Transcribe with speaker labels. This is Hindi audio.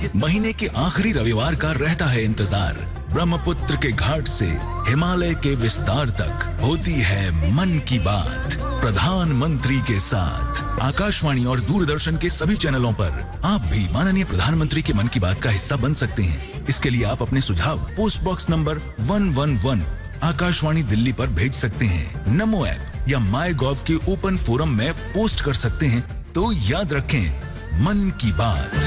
Speaker 1: महीने के आखिरी रविवार का रहता है इंतजार। ब्रह्मपुत्र के घाट से हिमालय के विस्तार तक होती है मन की बात प्रधानमंत्री के साथ। आकाशवाणी और दूरदर्शन के सभी चैनलों पर आप भी माननीय प्रधानमंत्री के मन की बात का हिस्सा बन सकते हैं। इसके लिए आप अपने सुझाव post box number 111 Akashvani Delhi पर भेज सकते हैं। नमो ऐप या माई गॉव के ओपन फोरम में पोस्ट कर सकते हैं। तो याद रखें, मन की बात।